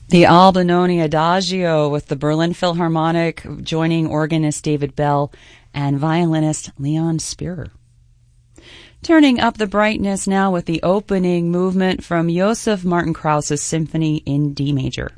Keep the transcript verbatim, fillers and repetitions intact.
The Albinoni Adagio with the Berlin Philharmonic, joining organist David Bell and violinist Leon Spierer. Turning up the brightness now with the opening movement from Joseph Martin Krauss's Symphony in D major.